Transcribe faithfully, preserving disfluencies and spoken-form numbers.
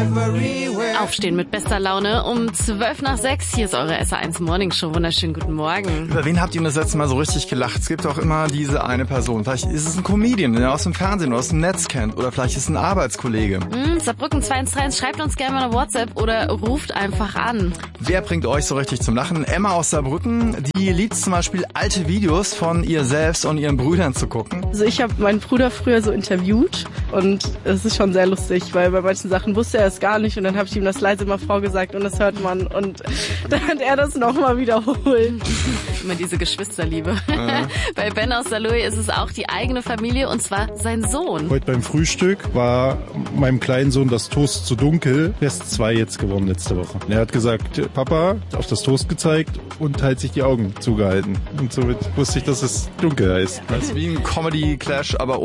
Aufstehen mit bester Laune um zwölf nach sechs. Hier ist eure S A eins Morning Show. Wunderschönen guten Morgen. Über wen habt ihr das letzte Mal so richtig gelacht? Es gibt auch immer diese eine Person. Vielleicht ist es ein Comedian, den ihr aus dem Fernsehen oder aus dem Netz kennt. Oder vielleicht ist es ein Arbeitskollege. Hm, Saarbrücken zwei eins drei eins, schreibt uns gerne mal eine WhatsApp oder ruft einfach an. Wer bringt euch so richtig zum Lachen? Emma aus Saarbrücken, die liebt zum Beispiel alte Videos von ihr selbst und ihren Brüdern zu gucken. Also ich habe meinen Bruder früher so interviewt und es ist schon sehr lustig, weil bei manchen Sachen wusste er es gar nicht und dann habe ich ihm das leise mal vorgesagt und das hört man und dann hat er das nochmal wiederholt. Immer diese Geschwisterliebe. Ja. Bei Ben aus Saarlouis ist es auch die eigene Familie und zwar sein Sohn. Heute beim Frühstück war meinem kleinen Sohn das Toast zu dunkel. Er ist zwei jetzt geworden letzte Woche. Er hat gesagt, Papa, auf das Toast gezeigt und halt sich die Augen zugehalten. Und somit wusste ich, dass es dunkel heißt. Das ist wie ein Comedy-Clash, aber